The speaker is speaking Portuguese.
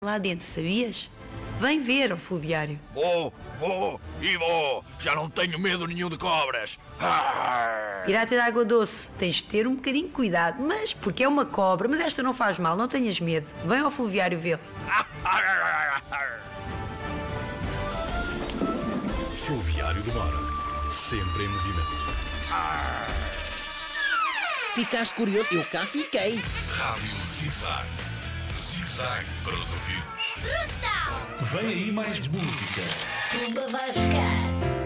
lá dentro, sabias? Vem ver, ó fluviário. Vou. Já não tenho medo nenhum de cobras. Pirata de água doce, tens de ter um bocadinho de cuidado, mas porque é uma cobra, mas esta não faz mal, não tenhas medo. Vem ao fluviário vê-la. Fluviário do Mar, sempre em movimento. Ficaste curioso? Eu cá fiquei. Rádio Zig-Zag. Zig-Zag para os ouvidos. Brutal! Vem aí mais música. Pumba vai buscar.